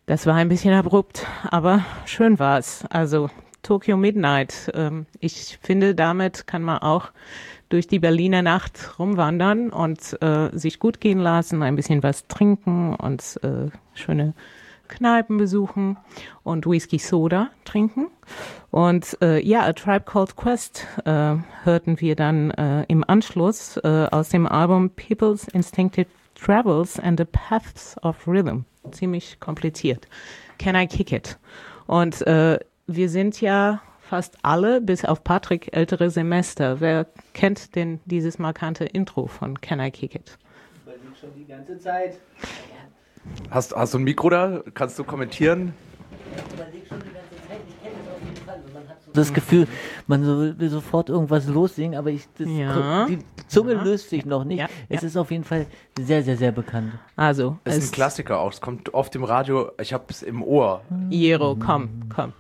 Das war ein bisschen abrupt, aber schön war es. Also Tokyo Midnight. Ich finde, damit kann man auch durch die Berliner Nacht rumwandern und sich gut gehen lassen, ein bisschen was trinken und schöne Kneipen besuchen und Whisky Soda trinken. Und A Tribe Called Quest hörten wir dann im Anschluss aus dem Album People's Instinctive Travels and the Paths of Rhythm. Ziemlich kompliziert. Can I Kick It? Und wir sind ja fast alle, bis auf Patrick, ältere Semester. Wer kennt denn dieses markante Intro von Can I Kick It? Ich überlege schon die ganze Zeit. Hast du ein Mikro da? Kannst du kommentieren? Ich überlege schon die ganze Zeit. Ich kenne das auf jeden Fall. Und man hat so das Gefühl, man will sofort irgendwas lossingen, aber die Zunge löst sich noch nicht. Es ist auf jeden Fall sehr, sehr, sehr bekannt. Also, es ist ein Klassiker auch. Es kommt oft im Radio. Ich habe es im Ohr. Jero, komm.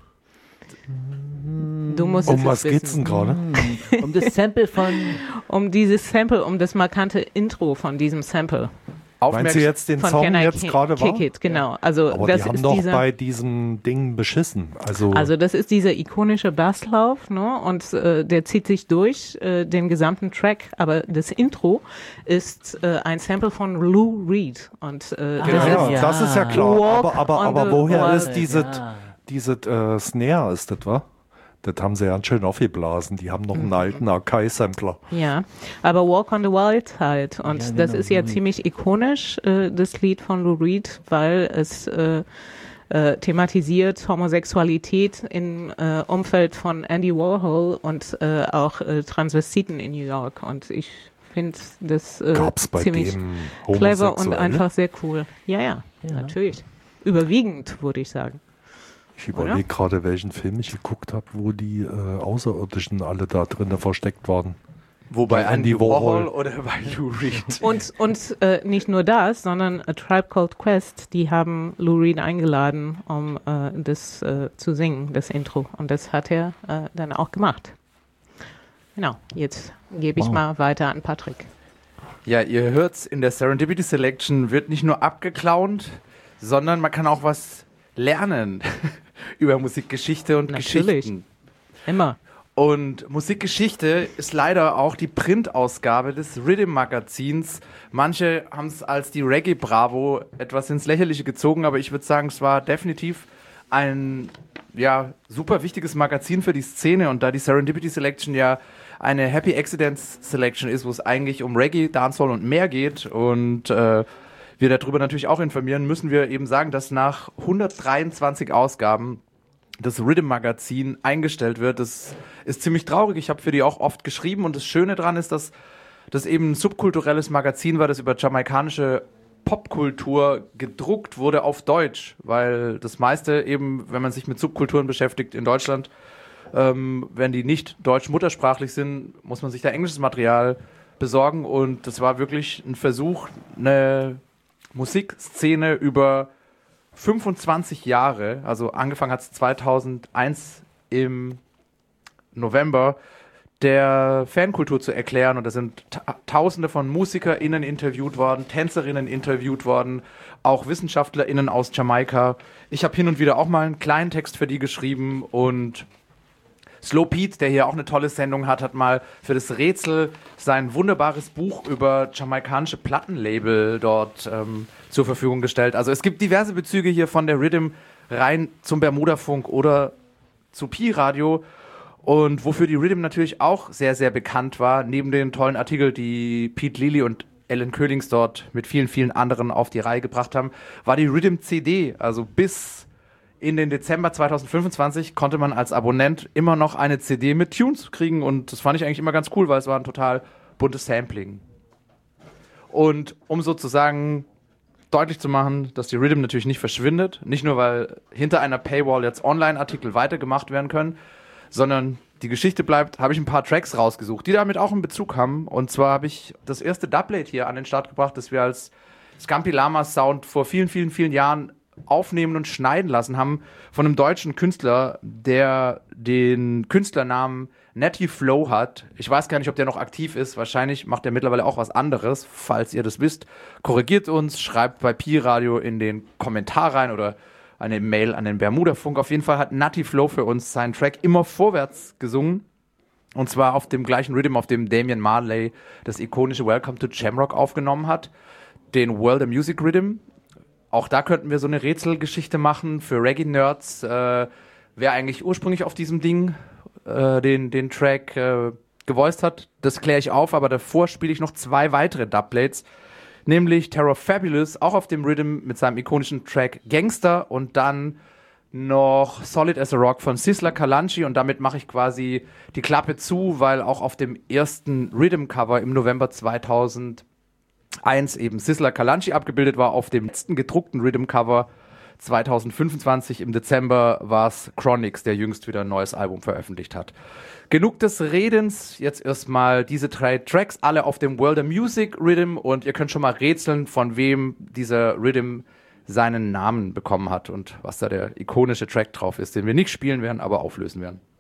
Du musst um was geht's denn gerade? Um das Sample um dieses Sample, um das markante Intro von diesem Sample. Meinst du jetzt den Song jetzt gerade war? Kick It, genau. Also aber das die haben doch bei diesen Dingen beschissen. Also das ist dieser ikonische Basslauf, ne? Und der zieht sich durch den gesamten Track. Aber das Intro ist ein Sample von Lou Reed. Und das ist ja klar. Aber woher ist diese Snare, ist das, wa? Das haben sie ganz schön aufgeblasen. Die haben noch einen alten Akai-Sampler. Ja, aber Walk on the Wild halt. Und das ist ja ziemlich ikonisch, das Lied von Lou Reed, weil es thematisiert Homosexualität im Umfeld von Andy Warhol und auch Transvestiten in New York. Und ich finde das ziemlich clever und einfach sehr cool. Ja, natürlich. Überwiegend, würde ich sagen. Ich überlege gerade, welchen Film ich geguckt habe, wo die Außerirdischen alle da drinnen versteckt waren. Wo bei Andy Warhol oder bei Lou Reed. Und nicht nur das, sondern A Tribe Called Quest, die haben Lou Reed eingeladen, um das zu singen, das Intro. Und das hat er dann auch gemacht. Genau, jetzt gebe ich mal weiter an Patrick. Ja, ihr hört's, in der Serendipity Selection wird nicht nur abgeklaunt, sondern man kann auch was lernen über Musikgeschichte und Geschichten. Immer. Und Musikgeschichte ist leider auch die Printausgabe des Rhythm-Magazins. Manche haben es als die Reggae Bravo etwas ins Lächerliche gezogen, aber ich würde sagen, es war definitiv ein super wichtiges Magazin für die Szene. Und da die Serendipity Selection ja eine Happy Accidents Selection ist, wo es eigentlich um Reggae, Dancehall und mehr geht und wir darüber natürlich auch informieren, müssen wir eben sagen, dass nach 123 Ausgaben das Rhythm-Magazin eingestellt wird. Das ist ziemlich traurig. Ich habe für die auch oft geschrieben und das Schöne daran ist, dass das eben ein subkulturelles Magazin war, das über jamaikanische Popkultur gedruckt wurde auf Deutsch, weil das meiste eben, wenn man sich mit Subkulturen beschäftigt in Deutschland, wenn die nicht deutsch muttersprachlich sind, muss man sich da englisches Material besorgen und das war wirklich ein Versuch, eine Musikszene über 25 Jahre, also angefangen hat es 2001 im November, der Fankultur zu erklären. Und da sind Tausende von MusikerInnen interviewt worden, TänzerInnen interviewt worden, auch WissenschaftlerInnen aus Jamaika. Ich habe hin und wieder auch mal einen kleinen Text für die geschrieben und Slow Pete, der hier auch eine tolle Sendung hat mal für das Rätsel sein wunderbares Buch über jamaikanische Plattenlabel dort zur Verfügung gestellt. Also es gibt diverse Bezüge hier von der Rhythm rein zum Bermuda-Funk oder zu Pi-Radio. Und wofür die Rhythm natürlich auch sehr, sehr bekannt war, neben den tollen Artikeln, die Pete Lilly und Ellen Köhlings dort mit vielen, vielen anderen auf die Reihe gebracht haben, war die Rhythm CD. Also bis in den Dezember 2025 konnte man als Abonnent immer noch eine CD mit Tunes kriegen und das fand ich eigentlich immer ganz cool, weil es war ein total buntes Sampling. Und um sozusagen deutlich zu machen, dass die Rhythm natürlich nicht verschwindet, nicht nur, weil hinter einer Paywall jetzt Online-Artikel weitergemacht werden können, sondern die Geschichte bleibt, habe ich ein paar Tracks rausgesucht, die damit auch einen Bezug haben. Und zwar habe ich das erste Dubplate hier an den Start gebracht, das wir als Scampi Lama Sound vor vielen, vielen, vielen Jahren aufnehmen und schneiden lassen haben von einem deutschen Künstler, der den Künstlernamen Natty Flow hat. Ich weiß gar nicht, ob der noch aktiv ist. Wahrscheinlich macht er mittlerweile auch was anderes. Falls ihr das wisst, korrigiert uns, schreibt bei Pi Radio in den Kommentar rein oder eine Mail an den Bermuda-Funk. Auf jeden Fall hat Nutty Flow für uns seinen Track immer vorwärts gesungen. Und zwar auf dem gleichen Rhythm, auf dem Damian Marley das ikonische Welcome to Jamrock aufgenommen hat. Den World of Music Rhythm. Auch da könnten wir so eine Rätselgeschichte machen für Reggae-Nerds. Wer eigentlich ursprünglich auf diesem Ding den Track gevoiced hat, das kläre ich auf. Aber davor spiele ich noch 2 weitere Dubplates. Nämlich Terror Fabulous, auch auf dem Rhythm mit seinem ikonischen Track Gangster. Und dann noch Solid as a Rock von Sizzla Kalonji. Und damit mache ich quasi die Klappe zu, weil auch auf dem ersten Rhythm-Cover im November 2001 eben Sizzla Kalonji abgebildet war. Auf dem letzten gedruckten Rhythm-Cover 2025 im Dezember war es Chronix, der jüngst wieder ein neues Album veröffentlicht hat. Genug des Redens, jetzt erstmal diese 3 Tracks, alle auf dem World of Music Rhythm, und ihr könnt schon mal rätseln, von wem dieser Rhythm seinen Namen bekommen hat und was da der ikonische Track drauf ist, den wir nicht spielen werden, aber auflösen werden.